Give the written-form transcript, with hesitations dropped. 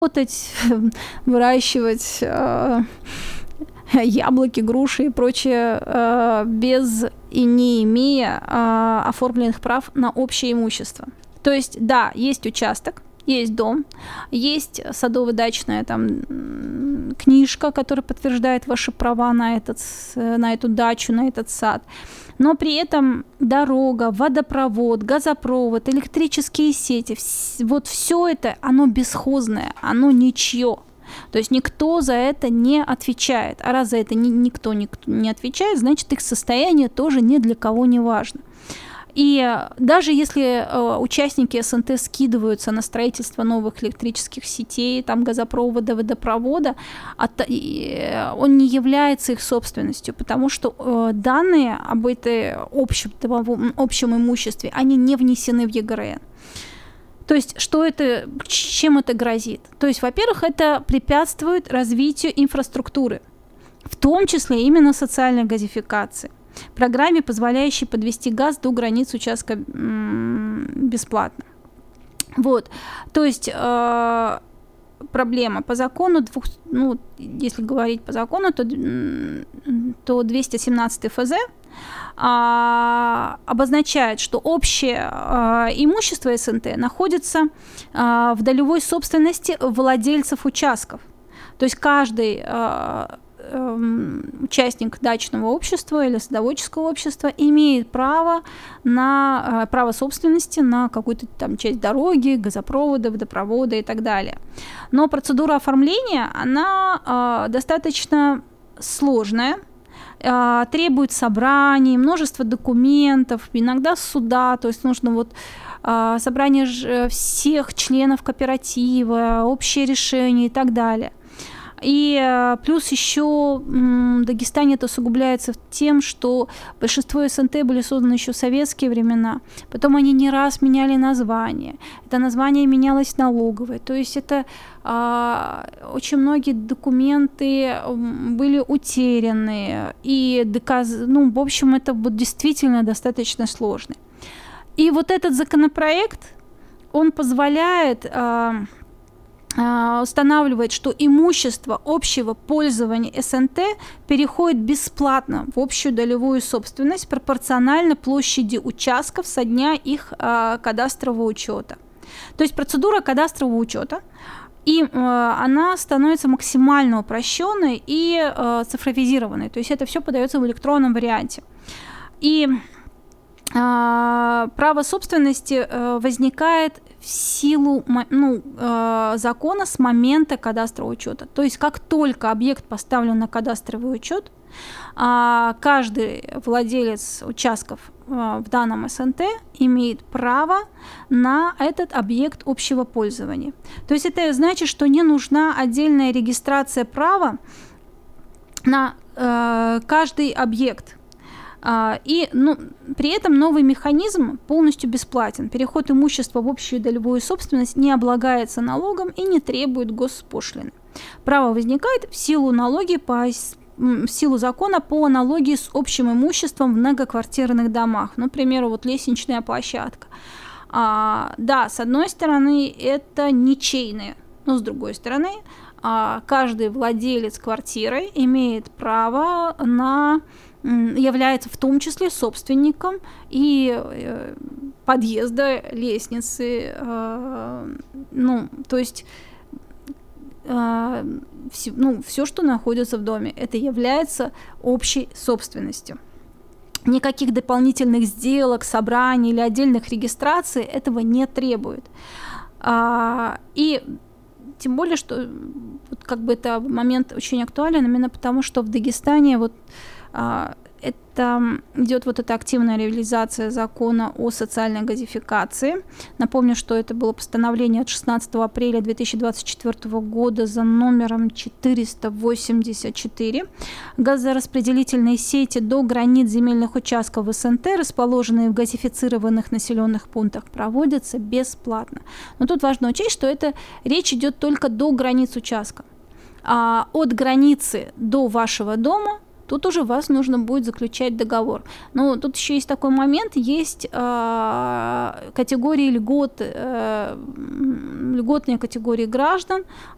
работать, выращивать яблоки, груши и прочее без и не имея оформленных прав на общее имущество. То есть, да, есть участок, есть дом, есть садово-дачная там книжка, которая подтверждает ваши права на эту дачу, на этот сад. Но при этом дорога, водопровод, газопровод, электрические сети, вот все это, оно бесхозное, оно ничье. То есть никто за это не отвечает. А раз за это никто не отвечает, значит, их состояние тоже ни для кого не важно. И даже если участники СНТ скидываются на строительство новых электрических сетей, там газопровода, водопровода, он не является их собственностью, потому что данные об общем имуществе, они не внесены в ЕГРН. То есть, чем это грозит? То есть, во-первых, это препятствует развитию инфраструктуры, в том числе именно социальной газификации. Программе, позволяющей подвести газ до границ участка бесплатно. Вот. То есть проблема по закону, если говорить по закону, то 217 ФЗ обозначает, что общее имущество СНТ находится в долевой собственности владельцев участков. То есть каждый участник дачного общества или садоводческого общества имеет право собственности на какую-то там часть дороги, газопровода, водопровода и так далее. Но процедура оформления, она достаточно сложная, требует собраний, множество документов, иногда суда, то есть нужно собрание всех членов кооператива, общее решение и так далее. И плюс еще в Дагестане это усугубляется тем, что большинство СНТ были созданы еще в советские времена. Потом они не раз меняли название. Это название менялось налоговое. То есть это очень многие документы были утеряны. И в общем, это действительно достаточно сложно. И вот этот законопроект, он позволяет устанавливает, что имущество общего пользования СНТ переходит бесплатно в общую долевую собственность пропорционально площади участков со дня их кадастрового учета. То есть процедура кадастрового учета, и она становится максимально упрощенной и цифровизированной. То есть это все подается в электронном варианте. И право собственности возникает в силу закона с момента кадастрового учета. То есть как только объект поставлен на кадастровый учет, каждый владелец участков в данном СНТ имеет право на этот объект общего пользования. То есть это значит, что не нужна отдельная регистрация права на каждый объект. И при этом новый механизм полностью бесплатен. Переход имущества в общую долевую собственность не облагается налогом и не требует госпошлины. Право возникает в силу закона по аналогии с общим имуществом в многоквартирных домах. Например, лестничная площадка. Да, с одной стороны, это ничейное, но с другой стороны, каждый владелец квартиры имеет право является в том числе собственником и подъезда, лестницы, то есть все, что находится в доме, это является общей собственностью. Никаких дополнительных сделок, собраний или отдельных регистраций этого не требует. И тем более, что это момент очень актуален именно потому, что в Дагестане это идет эта активная реализация закона о социальной газификации. Напомню, что это было постановление от 16 апреля 2024 года за номером 484. Газораспределительные сети до границ земельных участков в СНТ, расположенные в газифицированных населенных пунктах, проводятся бесплатно. Но тут важно учесть, что речь идет только до границ участка. А от границы до вашего дома тут уже вас нужно будет заключать договор. Но тут еще есть такой момент, есть категории льгот, льготные категории граждан,